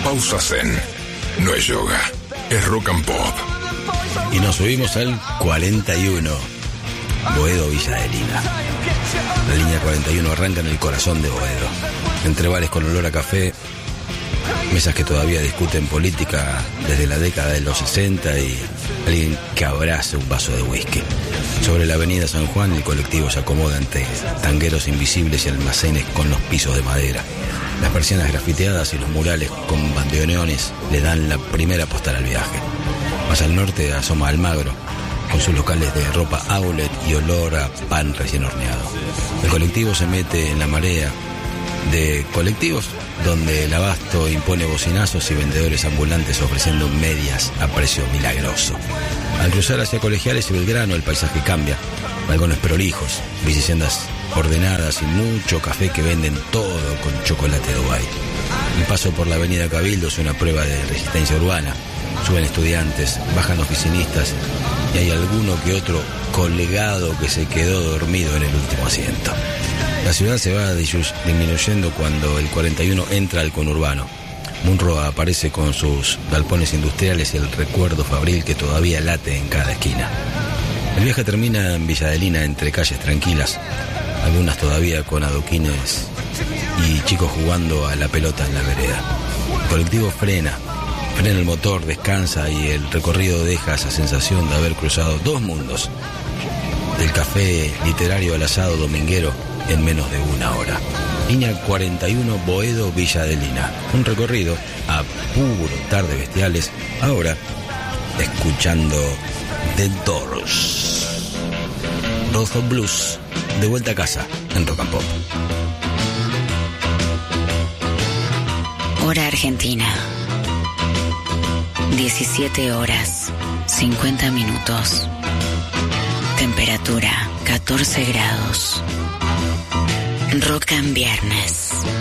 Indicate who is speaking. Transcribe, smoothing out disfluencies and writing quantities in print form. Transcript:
Speaker 1: pausa zen. No es yoga, es rock and pop.
Speaker 2: Y nos subimos al 41, Boedo Villa Adelina. La línea 41 arranca en el corazón de Boedo, entre bares con olor a café, mesas que todavía discuten política desde la década de los 60 y alguien que abrace un vaso de whisky. Sobre la avenida San Juan, el colectivo se acomoda entre tangueros invisibles y almacenes con los pisos de madera. Las persianas grafiteadas y los murales con bandoneones le dan la primera postal al viaje. Más al norte asoma Almagro, con sus locales de ropa outlet y olor a pan recién horneado. El colectivo se mete en la marea de colectivos donde el abasto impone bocinazos y vendedores ambulantes ofreciendo medias a precio milagroso. Al cruzar hacia Colegiales y Belgrano el paisaje cambia. Balcones prolijos, bicisendas ordenadas y mucho café que venden todo con chocolate Dubai. El paso por la avenida Cabildo es una prueba de resistencia urbana. Suben estudiantes, bajan oficinistas y hay alguno que otro colgado que se quedó dormido en el último asiento. La ciudad se va disminuyendo cuando el 41 entra al conurbano. Munro aparece con sus galpones industriales y el recuerdo fabril que todavía late en cada esquina. El viaje termina en Villa Adelina, entre calles tranquilas, algunas todavía con adoquines y chicos jugando a la pelota en la vereda. El colectivo frena el motor, descansa y el recorrido deja esa sensación de haber cruzado dos mundos. Del café literario al asado dominguero en menos de una hora. Línea 41 Boedo Villa Adelina. Un recorrido a puro tarde bestiales. Ahora, escuchando The Doors. Road of Blues. De vuelta a casa en Rock and Pop.
Speaker 3: Hora Argentina. 17 horas, 50 minutos. Temperatura 14 grados. Rock and Viernes.